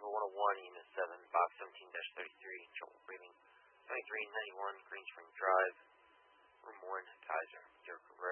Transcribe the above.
Denver 101, Unit 7, Box 17-33, trouble breathing, 2391 Green Spring Drive, Room 1, Kaiser, Jericho Road.